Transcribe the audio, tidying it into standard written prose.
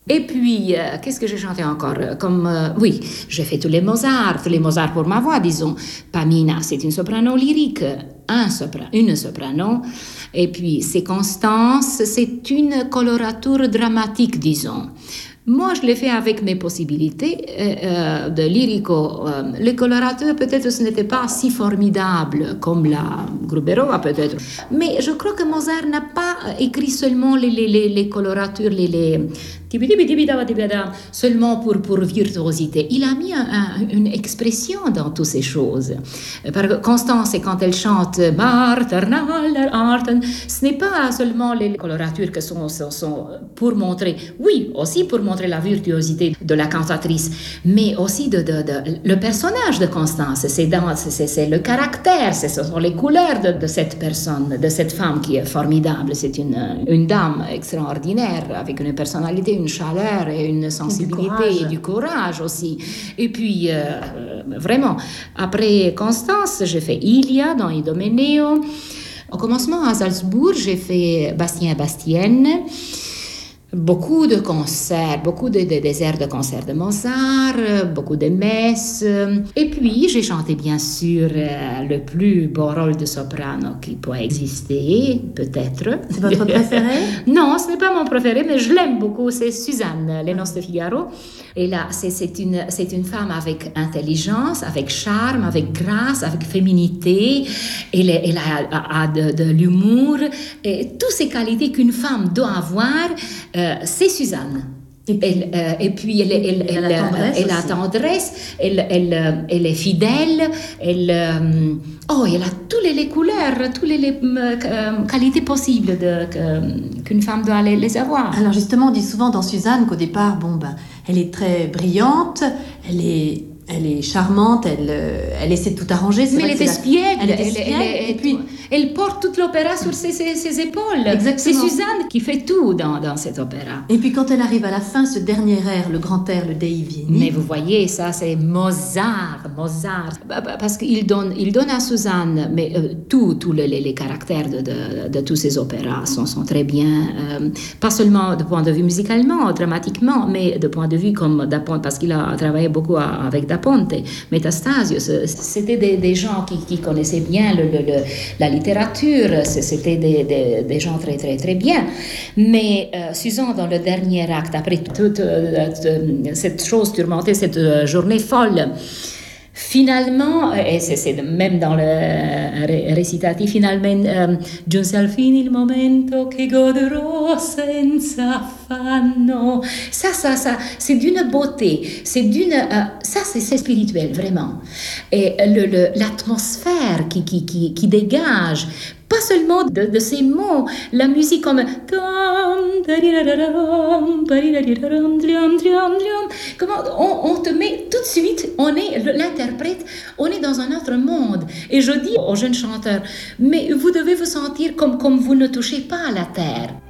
Et puis, qu'est-ce que j'ai chanté encore? Oui, j'ai fait tous les Mozart pour ma voix, disons. Pamina, c'est une soprano lyrique, une soprano. Et puis, c'est Constance, c'est une colorature dramatique, disons. Moi, je l'ai fait avec mes possibilités de lyrico. Les colorateurs, peut-être, ce n'était pas si formidable comme la Gruberova, peut-être. Mais je crois que Mozart n'a pas écrit seulement les coloratures, seulement pour virtuosité. Il a mis une expression dans toutes ces choses. Constance, quand elle chante ce n'est pas seulement les coloratures que sont pour montrer, oui, aussi pour montrer la virtuosité de la cantatrice, mais aussi le personnage de Constance. C'est le caractère, ce sont les couleurs de cette personne, de cette femme qui est formidable. C'est une dame extraordinaire avec une personnalité, une chaleur et une sensibilité et du courage aussi. Et puis, vraiment, après Constance, j'ai fait Ilia dans Idomeneo. Au commencement, à Salzbourg, j'ai fait Bastien et Bastienne. Beaucoup de concerts, beaucoup des airs de concert de Mozart, beaucoup de messes. Et puis, j'ai chanté bien sûr le plus beau rôle de soprano qui peut exister, peut-être. C'est votre préféré? Non, ce n'est pas mon préféré, mais je l'aime beaucoup. C'est Suzanne, Les Noces de Figaro. Et là, c'est une femme avec intelligence, avec charme, avec grâce, avec féminité. Elle a de l'humour et toutes ces qualités qu'une femme doit avoir. C'est Suzanne. Et puis elle a tendresse, elle est fidèle, elle a toutes les couleurs, toutes les qualités possibles qu'une femme doit les avoir. Alors justement, on dit souvent dans Suzanne qu'au départ, elle est très brillante, elle est charmante, elle essaie de tout arranger. Mais elle est espiègle. Et puis elle porte toute l'opéra sur ses épaules. Exactement. C'est Suzanne qui fait tout dans cet opéra. Et puis quand elle arrive à la fin, ce dernier air, le grand air, le Dei Vieni. Mais vous voyez, ça c'est Mozart. Parce qu'il donne à Suzanne, mais tous les caractères de tous ces opéras sont très bien, pas seulement de point de vue musicalement, dramatiquement, mais de point de vue comme Da Ponte, parce qu'il a travaillé beaucoup avec Da Ponte, Metastasio. C'était des gens qui connaissaient bien la littérature, c'était des gens très, très, très bien. Mais Suzanne, dans le dernier acte, après toute cette chose tourmentée, cette journée folle, finalement, et c'est même dans le récitatif, finalement, giunse al fine il momento che goderò senza affanno. Ça, c'est d'une beauté, ça, c'est spirituel, vraiment. Et l'atmosphère qui dégage, pas seulement de ces mots, la musique comme comment on te met tout de suite, on est l'interprète, on est dans un autre monde. Et je dis aux jeunes chanteurs, mais vous devez vous sentir comme vous ne touchez pas à la terre.